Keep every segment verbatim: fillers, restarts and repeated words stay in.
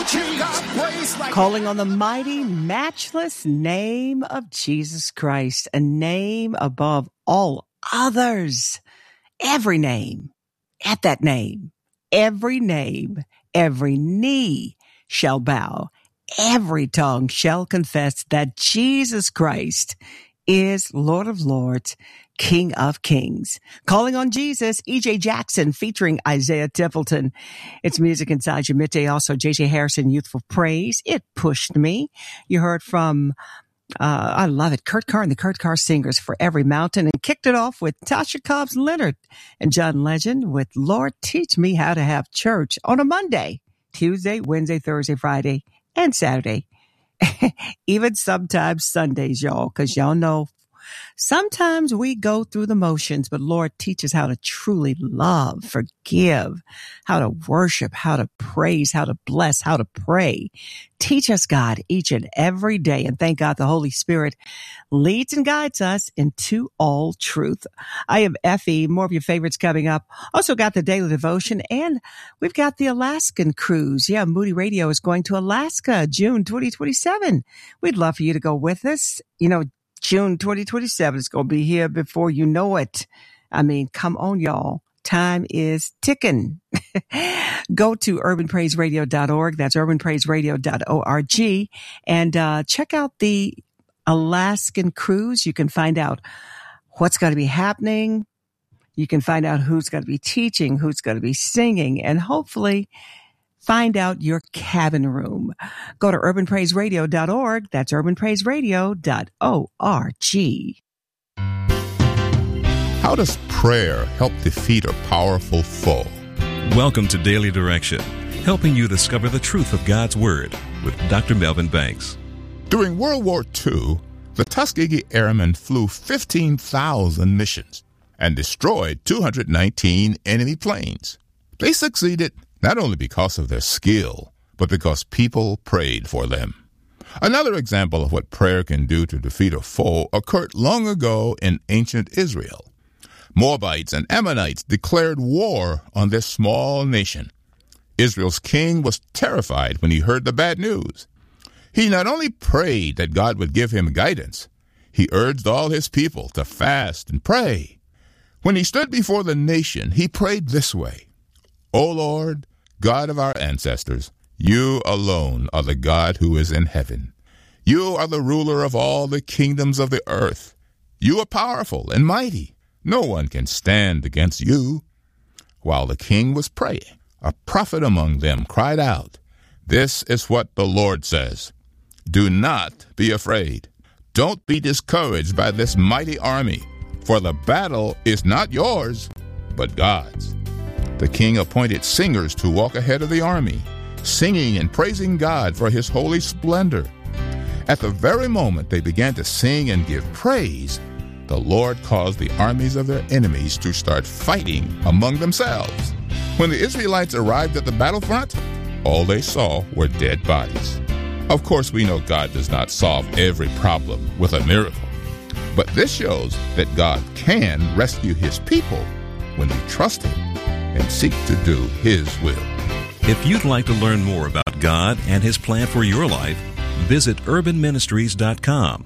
Calling on the mighty, matchless name of Jesus Christ, a name above all others. Every name, at that name, every name, every knee shall bow, every tongue shall confess that Jesus Christ is Lord of Lords, King of Kings. Calling on Jesus, E J Jackson featuring Isaiah Templeton. It's music inside your midday. Also, J J Harrison, Youthful Praise. It pushed me. You heard from, uh, I love it, Kurt Carr and the Kurt Carr Singers, For Every Mountain, and kicked it off with Tasha Cobbs Leonard and John Legend with Lord Teach Me How to Have Church on a Monday, Tuesday, Wednesday, Thursday, Friday, and Saturday. Even sometimes Sundays, y'all, because y'all know sometimes we go through the motions, but Lord, teach us how to truly love, forgive, how to worship, how to praise, how to bless, how to pray. Teach us, God, each and every day. And thank God the Holy Spirit leads and guides us into all truth. I am Effie. More of your favorites coming up. Also got the daily devotion, and we've got the Alaskan cruise. Yeah, Moody Radio is going to Alaska, June twenty twenty-seven. We'd love for you to go with us. You know, June twenty twenty-seven is going to be here before you know it. I mean, come on, y'all. Time is ticking. Go to urban praise radio dot org. That's urban praise radio dot org. And uh, check out the Alaskan cruise. You can find out what's going to be happening. You can find out who's going to be teaching, who's going to be singing, and hopefully find out your cabin room. Go to urban praise radio dot org. That's urban praise radio dot org. How does prayer help defeat a powerful foe? Welcome to Daily Direction, helping you discover the truth of God's Word with Doctor Melvin Banks. During World War Two, the Tuskegee Airmen flew fifteen thousand missions and destroyed two hundred nineteen enemy planes. They succeeded not only because of their skill, but because people prayed for them. Another example of what prayer can do to defeat a foe occurred long ago in ancient Israel. Moabites and Ammonites declared war on this small nation. Israel's king was terrified when he heard the bad news. He not only prayed that God would give him guidance, he urged all his people to fast and pray. When he stood before the nation, he prayed this way: O Lord, God of our ancestors, you alone are the God who is in heaven. You are the ruler of all the kingdoms of the earth. You are powerful and mighty. No one can stand against you. While the king was praying, a prophet among them cried out, This is what the Lord says. Do not be afraid. Don't be discouraged by this mighty army, for the battle is not yours, but God's. The king appointed singers to walk ahead of the army, singing and praising God for his holy splendor. At the very moment they began to sing and give praise, the Lord caused the armies of their enemies to start fighting among themselves. When the Israelites arrived at the battlefront, all they saw were dead bodies. Of course, we know God does not solve every problem with a miracle, but this shows that God can rescue his people when we trust him and seek to do his will. If you'd like to learn more about God and his plan for your life, visit urban ministries dot com.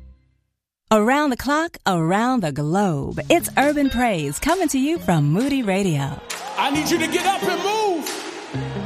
Around the clock, around the globe, it's Urban Praise coming to you from Moody Radio. I need you to get up and move.